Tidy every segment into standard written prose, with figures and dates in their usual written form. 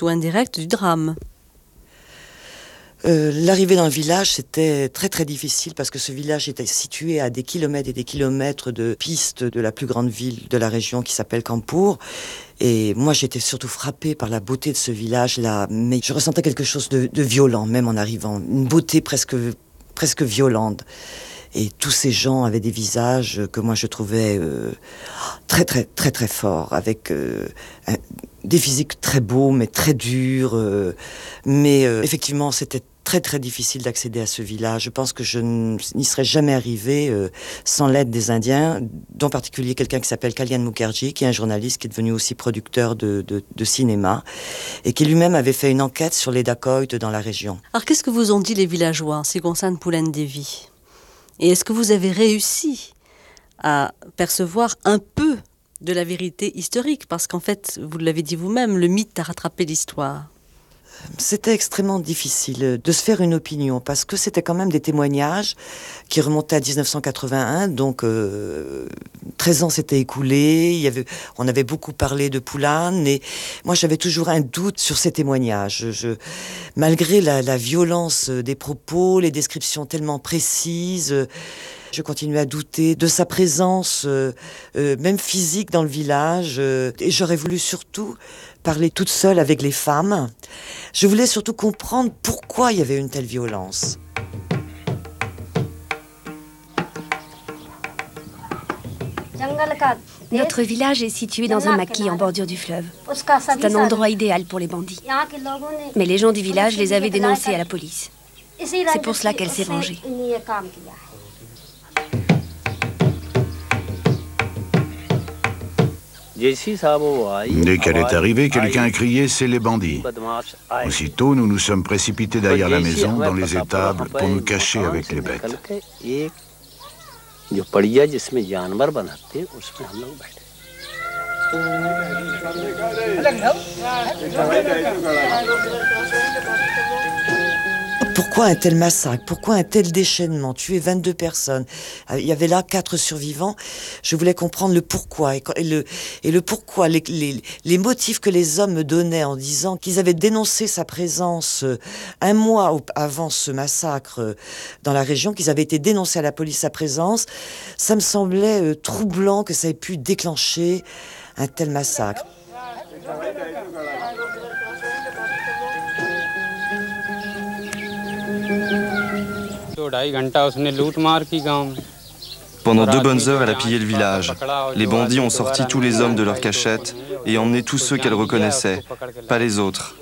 ou indirecte du drame. L'arrivée dans le village, c'était très très difficile parce que ce village était situé à des kilomètres et des kilomètres de pistes de la plus grande ville de la région qui s'appelle Kanpur. Et moi, j'étais surtout frappée par la beauté de ce village-là. Mais je ressentais quelque chose de violent, même en arrivant. Une beauté presque violente. Et tous ces gens avaient des visages que moi je trouvais très très très très forts, avec des physiques très beaux mais très durs. Mais effectivement, c'était très très difficile d'accéder à ce village. Je pense que je n'y serais jamais arrivée sans l'aide des Indiens, dont en particulier quelqu'un qui s'appelle Kalyan Mukherjee, qui est un journaliste qui est devenu aussi producteur de cinéma, et qui lui-même avait fait une enquête sur les dacoits dans la région. Alors qu'est-ce que vous ont dit les villageois en ce qui concerne Phulan Devi ? Et est-ce que vous avez réussi à percevoir un peu de la vérité historique ? Parce qu'en fait, vous l'avez dit vous-même, le mythe a rattrapé l'histoire. C'était extrêmement difficile de se faire une opinion parce que c'était quand même des témoignages qui remontaient à 1981, donc 13 ans s'étaient écoulés, on avait beaucoup parlé de Phulan et moi j'avais toujours un doute sur ces témoignages. Malgré la violence des propos, les descriptions tellement précises, je continuais à douter de sa présence, même physique dans le village, et j'aurais voulu surtout parler toute seule avec les femmes. Je voulais surtout comprendre pourquoi il y avait une telle violence. Notre village est situé dans un maquis en bordure du fleuve. C'est un endroit idéal pour les bandits. Mais les gens du village les avaient dénoncés à la police. C'est pour cela qu'elle s'est vengée. Dès qu'elle est arrivée, quelqu'un a crié « c'est les bandits ». Aussitôt, nous nous sommes précipités derrière la maison, dans les étables, pour nous cacher avec les bêtes. Pourquoi un tel massacre? Pourquoi un tel déchaînement? Tuer 22 personnes. Il y avait là 4 survivants. Je voulais comprendre le pourquoi. Et le pourquoi, les motifs que les hommes me donnaient en disant qu'ils avaient dénoncé sa présence un mois avant ce massacre dans la région, qu'ils avaient été dénoncés à la police sa présence. Ça me semblait troublant que ça ait pu déclencher un tel massacre. Pendant 2 bonnes heures, elle a pillé le village. Les bandits ont sorti tous les hommes de leur cachette et emmené tous ceux qu'elle reconnaissait, pas les autres.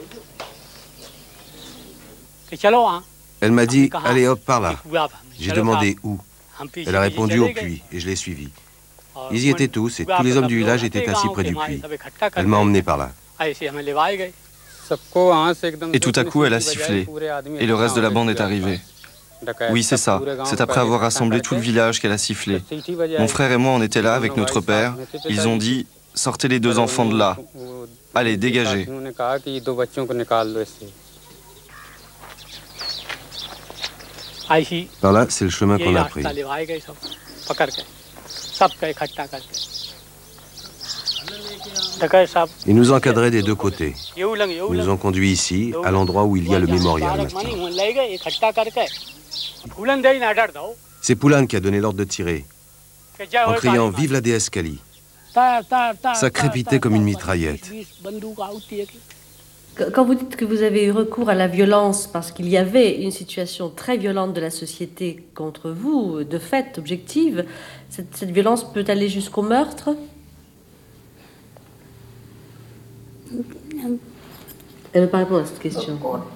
Elle m'a dit « Allez hop, par là ». J'ai demandé où. Elle a répondu « Au puits » et je l'ai suivi. Ils y étaient tous et tous les hommes du village étaient assis près du puits. Elle m'a emmené par là. Et tout à coup, elle a sifflé. Et le reste de la bande est arrivé. Oui, c'est ça. C'est après avoir rassemblé tout le village qu'elle a sifflé. Mon frère et moi, on était là avec notre père. Ils ont dit « Sortez les 2 enfants de là. Allez, dégagez ». Par là, c'est le chemin qu'on a pris. Ils nous encadraient des 2 côtés. Ils nous ont conduits ici, à l'endroit où il y a le mémorial maintenant. C'est Phulan qui a donné l'ordre de tirer, en criant « Vive la déesse Kali ». Ça crépitait comme une mitraillette. Quand vous dites que vous avez eu recours à la violence parce qu'il y avait une situation très violente de la société contre vous, de fait, objective, cette violence peut aller jusqu'au meurtre? Elle ne veut pas répondre à cette question.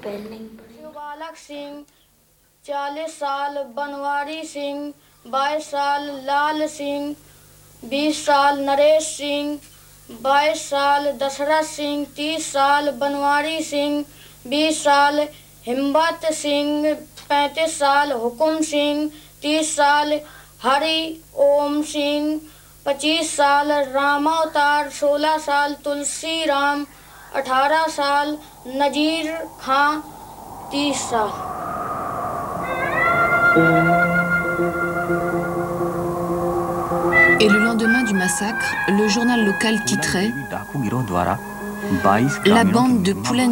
40 साल बनवारी सिंह 22 साल लाल सिंह 20 साल नरेश सिंह 22 साल दशरथ सिंह 30 साल बनवारी सिंह 20 साल हिम्मत सिंह 35 साल हुकुम सिंह 30 साल हरि ओम सिंह 25 साल रामावतार 16 साल तुलसी राम 18 साल नजीर खां 30 साल. Et le lendemain du massacre, le journal local titrait « La bande de Phulan